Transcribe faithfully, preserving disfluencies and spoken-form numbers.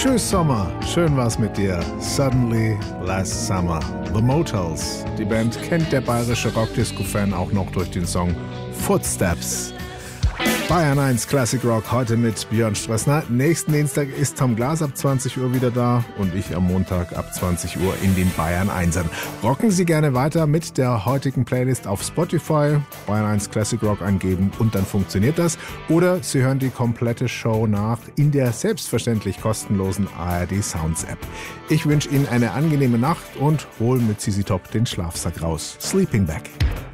Tschüss Sommer, schön war's mit dir. Suddenly Last Summer. The Motels. Die Band kennt der bayerische Rockdisco-Fan auch noch durch den Song Footsteps. Bayern eins Classic Rock heute mit Björn Strössner. Nächsten Dienstag ist Tom Glas ab zwanzig Uhr wieder da und ich am Montag ab zwanzig Uhr in den Bayern Einsern. Rocken Sie gerne weiter mit der heutigen Playlist auf Spotify, Bayern eins Classic Rock eingeben und dann funktioniert das. Oder Sie hören die komplette Show nach in der selbstverständlich kostenlosen A R D Sounds App. Ich wünsche Ihnen eine angenehme Nacht und hol mit Z Z Top den Schlafsack raus. Sleeping Bag.